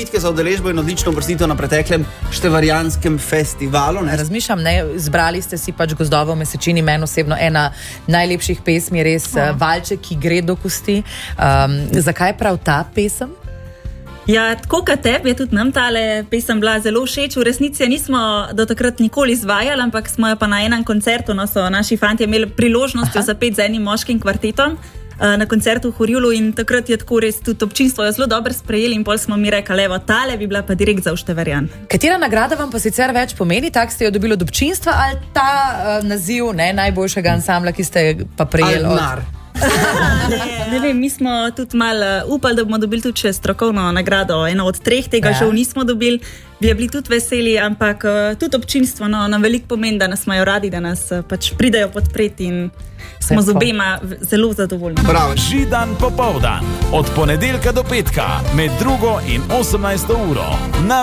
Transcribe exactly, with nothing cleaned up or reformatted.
čestitke za udeležbo in odlično uvrstitev na preteklem Števarjanskem festivalu. Ne? Razmišljam, ne, zbrali ste si pač Gozdovo v mesečini, meni osebno ena najlepših pesmi, res oh. Valček, ki gre do kosti. Um, zakaj prav ta pesem? Ja, tako kot tebi je tudi nam tale pesem bila zelo všeč. V resnici nismo do takrat nikoli izvajali, ampak smo jo pa na enem koncertu, no, so naši fantje imeli priložnost jo zapeti z enim moškim kvartetom uh, na koncertu v Horjulu in takrat je tako res tudi občinstvo jo zelo dobro sprejeli in pol smo mi rekli, evo, tale bi bila pa direkt za v Števarjan. Katera nagrada vam pa sicer več pomeni, tak ste jo dobili od občinstva ali ta uh, naziv ne, najboljšega ansambla, ki ste pa prejeli od... ne, ne vem, mi smo tudi malo upali, da bomo dobili tudi še strokovno nagrado, eno od treh, tega ja. Žal nismo dobili, bi bili tudi veseli, ampak tudi občinstvo no, nam veliko pomeni, da nas imajo radi, da nas pač pridejo podpreti in smo z obema zelo zadovoljni. Bravo. Židan popoldan, od ponedeljka do petka, med drugo in osemnajsto uro. Na